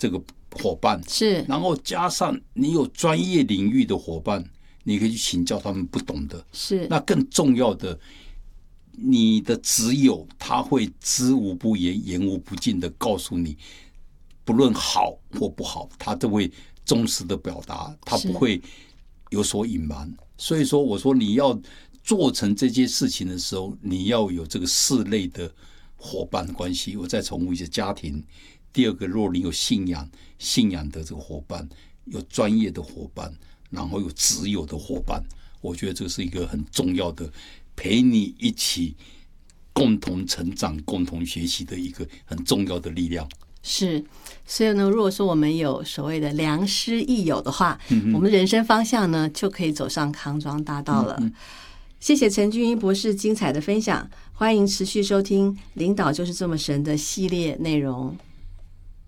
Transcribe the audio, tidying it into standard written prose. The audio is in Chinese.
这个伙伴， 是， 然后加上你有专业领域的伙伴，你可以去请教他们不懂的。 是， 那更重要的，你的挚友他会知无不言，言无不尽的告诉你，不论好或不好，他都会忠实的表达，他不会有所隐瞒。所以说，我说你要做成这件事情的时候，你要有这个4类的伙伴关系。我再重复一下：家庭。第二个，若你有信仰的这个伙伴，有专业的伙伴，然后有挚友的伙伴，我觉得这是一个很重要的，陪你一起共同成长、共同学习的一个很重要的力量。 是，所以呢，如果说我们有所谓的良师益友的话，我们人生方向呢就可以走上康庄大道了。谢谢陈俊一博士精彩的分享，欢迎持续收听《领导就是这么神》的系列内容。